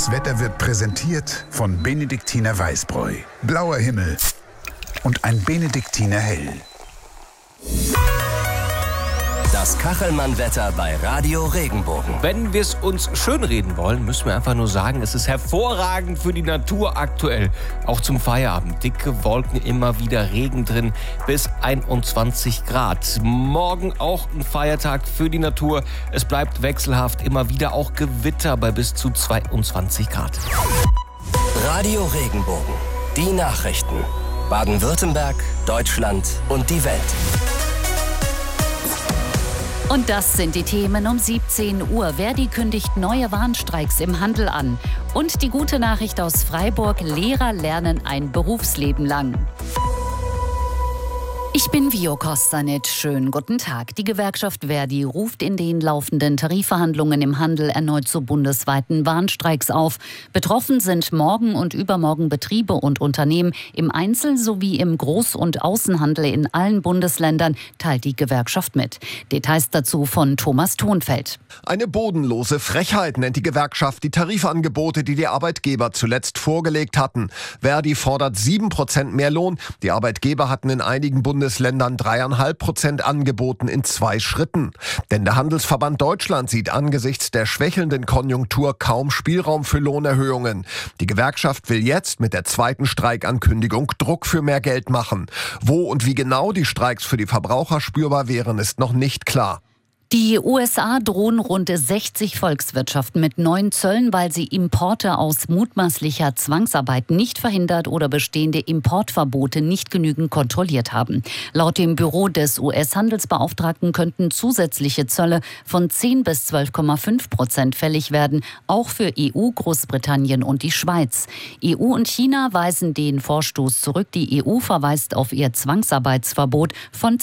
Das Wetter wird präsentiert von Benediktiner Weißbräu. Blauer Himmel und ein Benediktiner Hell. Das Kachelmann-Wetter bei Radio Regenbogen. Wenn wir es uns schönreden wollen, müssen wir einfach nur sagen, es ist hervorragend für die Natur aktuell. Auch zum Feierabend. Dicke Wolken, immer wieder Regen drin, bis 21 Grad. Morgen auch ein Feiertag für die Natur. Es bleibt wechselhaft, immer wieder auch Gewitter bei bis zu 22 Grad. Radio Regenbogen. Die Nachrichten. Baden-Württemberg, Deutschland und die Welt. Und das sind die Themen um 17 Uhr. Verdi kündigt neue Warnstreiks im Handel an. Und die gute Nachricht aus Freiburg: Lehrer lernen ein Berufsleben lang. Ich bin Vio Kostanic. Schönen guten Tag. Die Gewerkschaft Verdi ruft in den laufenden Tarifverhandlungen im Handel erneut zu bundesweiten Warnstreiks auf. Betroffen sind morgen und übermorgen Betriebe und Unternehmen im Einzel- sowie im Groß- und Außenhandel in allen Bundesländern, teilt die Gewerkschaft mit. Details dazu von Thomas Thonfeld. Eine bodenlose Frechheit nennt die Gewerkschaft die Tarifangebote, die die Arbeitgeber zuletzt vorgelegt hatten. Verdi fordert 7% mehr Lohn. Die Arbeitgeber hatten in einigen Bundesländern 3,5% angeboten in 2 Schritten. Denn der Handelsverband Deutschland sieht angesichts der schwächelnden Konjunktur kaum Spielraum für Lohnerhöhungen. Die Gewerkschaft will jetzt mit der zweiten Streikankündigung Druck für mehr Geld machen. Wo und wie genau die Streiks für die Verbraucher spürbar wären, ist noch nicht klar. Die USA drohen rund 60 Volkswirtschaften mit neuen Zöllen, weil sie Importe aus mutmaßlicher Zwangsarbeit nicht verhindert oder bestehende Importverbote nicht genügend kontrolliert haben. Laut dem Büro des US-Handelsbeauftragten könnten zusätzliche Zölle von 10 bis 12,5% fällig werden, auch für EU, Großbritannien und die Schweiz. EU und China weisen den Vorstoß zurück. Die EU verweist auf ihr Zwangsarbeitsverbot von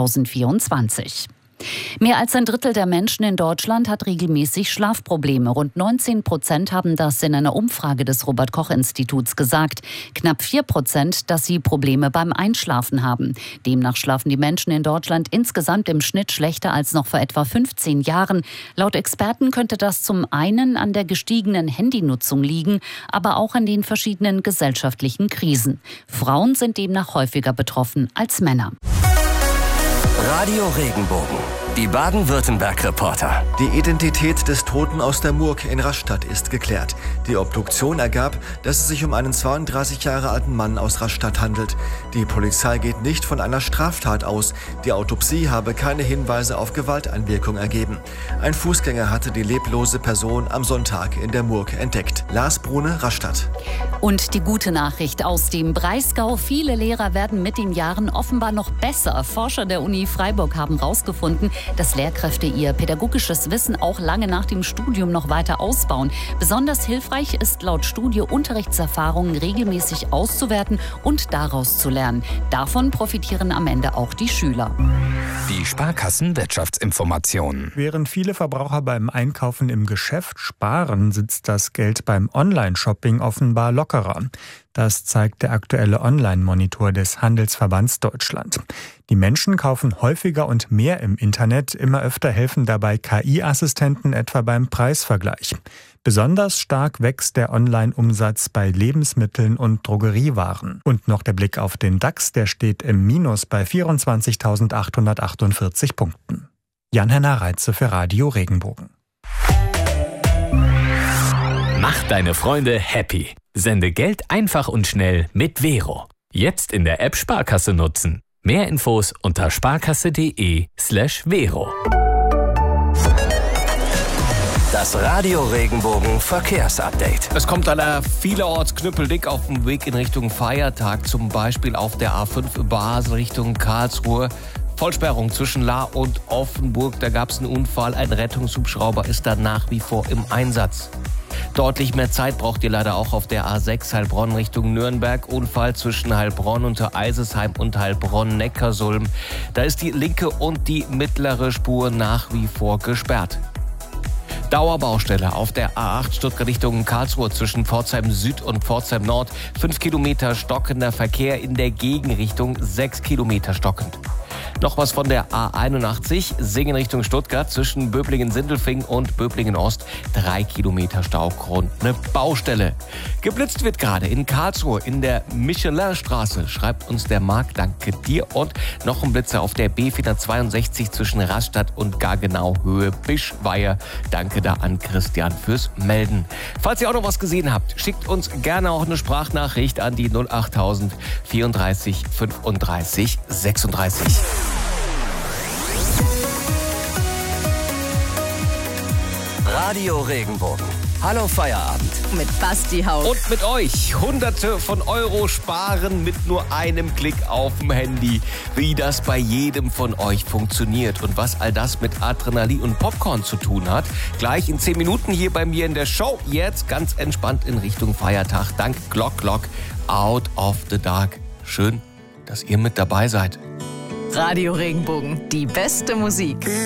2024. Mehr als ein Drittel der Menschen in Deutschland hat regelmäßig Schlafprobleme. Rund 19% haben das in einer Umfrage des Robert-Koch-Instituts gesagt. Knapp 4%, dass sie Probleme beim Einschlafen haben. Demnach schlafen die Menschen in Deutschland insgesamt im Schnitt schlechter als noch vor etwa 15 Jahren. Laut Experten könnte das zum einen an der gestiegenen Handynutzung liegen, aber auch an den verschiedenen gesellschaftlichen Krisen. Frauen sind demnach häufiger betroffen als Männer. Radio Regenbogen. Die Baden-Württemberg-Reporter. Die Identität des Toten aus der Murg in Rastatt ist geklärt. Die Obduktion ergab, dass es sich um einen 32 Jahre alten Mann aus Rastatt handelt. Die Polizei geht nicht von einer Straftat aus. Die Autopsie habe keine Hinweise auf Gewalteinwirkung ergeben. Ein Fußgänger hatte die leblose Person am Sonntag in der Murg entdeckt. Lars Brune, Rastatt. Und die gute Nachricht aus dem Breisgau: Viele Lehrer werden mit den Jahren offenbar noch besser. Forscher der Uni Freiburg haben herausgefunden, dass Lehrkräfte ihr pädagogisches Wissen auch lange nach dem Studium noch weiter ausbauen. Besonders hilfreich ist laut Studie, Unterrichtserfahrungen regelmäßig auszuwerten und daraus zu lernen. Davon profitieren am Ende auch die Schüler. Die Sparkassen-Wirtschaftsinformationen. Während viele Verbraucher beim Einkaufen im Geschäft sparen, sitzt das Geld beim Online-Shopping offenbar lockerer. Das zeigt der aktuelle Online-Monitor des Handelsverbands Deutschland. Die Menschen kaufen häufiger und mehr im Internet. Immer öfter helfen dabei KI-Assistenten, etwa beim Preisvergleich. Besonders stark wächst der Online-Umsatz bei Lebensmitteln und Drogeriewaren. Und noch der Blick auf den DAX, der steht im Minus bei 24.848 Punkten. Jan-Henner Reitze für Radio Regenbogen. Mach deine Freunde happy. Sende Geld einfach und schnell mit Vero. Jetzt in der App Sparkasse nutzen. Mehr Infos unter sparkasse.de/Vero. Das Radio Regenbogen Verkehrsupdate. Es kommt leider vielerorts knüppeldick auf dem Weg in Richtung Feiertag. Zum Beispiel auf der A5 Basel Richtung Karlsruhe. Vollsperrung zwischen Lahr und Offenburg. Da gab es einen Unfall. Ein Rettungshubschrauber ist da nach wie vor im Einsatz. Deutlich mehr Zeit braucht ihr leider auch auf der A6 Heilbronn Richtung Nürnberg. Unfall zwischen Heilbronn unter Eisesheim und Heilbronn-Neckarsulm. Da ist die linke und die mittlere Spur nach wie vor gesperrt. Dauerbaustelle auf der A8 Stuttgart Richtung Karlsruhe zwischen Pforzheim Süd und Pforzheim Nord. 5 Kilometer stockender Verkehr in der Gegenrichtung, 6 Kilometer stockend. Noch was von der A81, Singen Richtung Stuttgart zwischen Böblingen-Sindelfingen und Böblingen-Ost. 3 Kilometer Staugrund, eine Baustelle. Geblitzt wird gerade in Karlsruhe in der Michelinstraße, schreibt uns der Marc, danke dir. Und noch ein Blitzer auf der B462 zwischen Rastatt und Gargenau Höhe Bischweier. Danke da an Christian fürs Melden. Falls ihr auch noch was gesehen habt, schickt uns gerne auch eine Sprachnachricht an die 08000 34 35 36. Radio Regenbogen. Hallo Feierabend. Mit Basti Haug. Und mit euch Hunderte von Euro sparen mit nur einem Klick auf dem Handy. Wie das bei jedem von euch funktioniert und was all das mit Adrenalin und Popcorn zu tun hat. Gleich in 10 Minuten hier bei mir in der Show. Jetzt ganz entspannt in Richtung Feiertag. Dank Glock Out of the Dark. Schön, dass ihr mit dabei seid. Radio Regenbogen, die beste Musik.